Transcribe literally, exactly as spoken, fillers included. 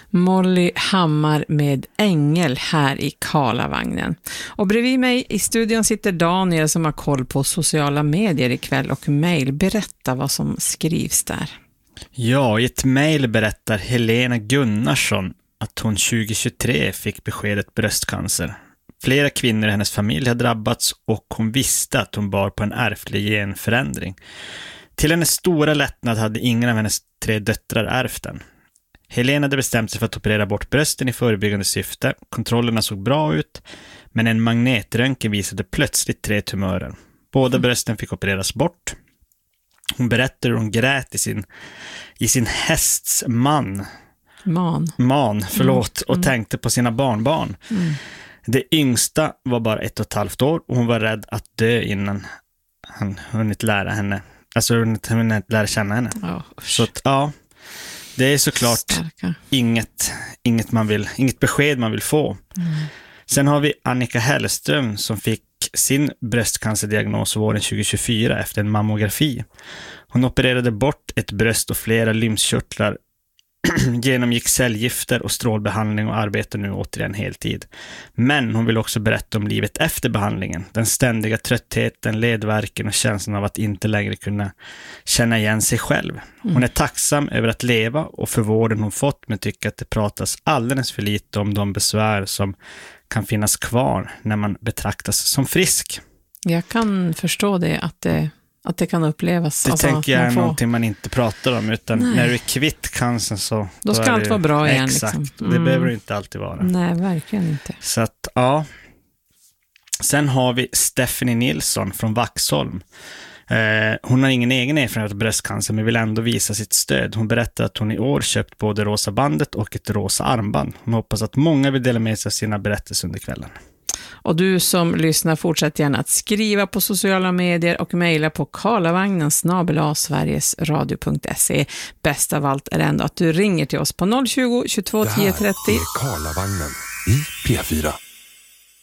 Molly Hammar med Ängel här i Karlavagnen. Och bredvid mig i studion sitter Daniel som har koll på sociala medier ikväll och mejl. Berätta vad som skrivs där. Ja, i ett mejl berättar Helena Gunnarsson att hon tjugohundratjugotre fick beskedet bröstcancer. Flera kvinnor i hennes familj har drabbats och hon visste att hon bar på en ärftlig genförändring. Till hennes stora lättnad hade ingen av hennes tre döttrar ärvt den. Helena hade bestämt sig för att operera bort brösten i förebyggande syfte. Kontrollerna såg bra ut, men en magnetröntgen visade plötsligt tre tumörer. Båda mm. brösten fick opereras bort. Hon berättade hur hon grät i sin, i sin hästs man. Man. Man, förlåt. Mm. Och tänkte på sina barnbarn. Mm. Det yngsta var bara ett och ett halvt år och hon var rädd att dö innan han hunnit lära henne. Alltså hunnit, hunnit lära känna henne. Oh, Så att, ja, det är såklart inget, inget, man vill, inget besked man vill få. Mm. Sen har vi Annika Hellström som fick sin bröstcancerdiagnos våren tjugohundratjugofyra efter en mammografi. Hon opererade bort ett bröst och flera lymfkörtlar, genomgick cellgifter och strålbehandling och arbetar nu återigen heltid. Men hon vill också berätta om livet efter behandlingen. Den ständiga tröttheten, ledvärken och känslan av att inte längre kunna känna igen sig själv. Hon är tacksam över att leva och för vården hon fått, men tycker att det pratas alldeles för lite om de besvär som kan finnas kvar när man betraktas som frisk. Jag kan förstå det, att det Att det kan upplevas. Det alltså, tänker jag är får... någonting man inte pratar om, utan Nej. när du är kvitt cancern så... Då ska allt vara bra igen. Exakt, liksom. mm. det behöver det inte alltid vara. Nej, verkligen inte. Så att, ja. Sen har vi Stephanie Nilsson från Vaxholm. Eh, hon har ingen egen erfarenhet av bröstcancer, men vill ändå visa sitt stöd. Hon berättar att hon i år köpt både rosa bandet och ett rosa armband. Hon hoppas att många vill dela med sig av sina berättelser under kvällen. Och du som lyssnar, fortsätt gärna att skriva på sociala medier och mejla på karlavagnen snabel-a sverigesradio punkt se. Bäst av allt är ändå att du ringer till oss på noll tjugo, tjugotvå, tio trettio. Det här är Karlavagnen i P fyra.